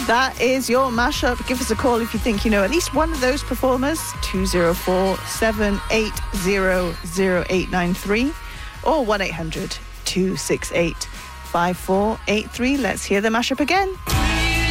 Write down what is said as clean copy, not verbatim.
That is your mashup. Give us a call if you think you know at least one of those performers. 204-780-0893 or 1-800-268-5483. Let's hear the mashup again.